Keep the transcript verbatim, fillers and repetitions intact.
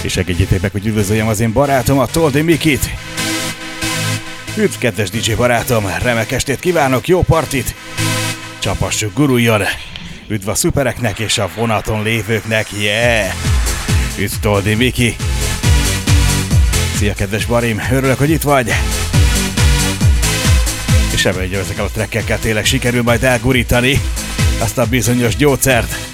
És segítjétek meg, hogy üdvözöljem az én barátomat, Toldi Mikit. Üdv, kedves dé dzsé barátom, remek estét kívánok, jó partit! Csapassuk, guruljon! Üdv a szupereknek és a vonaton lévőknek, yeah! Üdv, Toldi Miki! Szia, kedves barim, örülök, hogy itt vagy! És remélem, hogy ezekkel a trekkekkel tényleg sikerül majd elgurítani azt a bizonyos gyógyszert,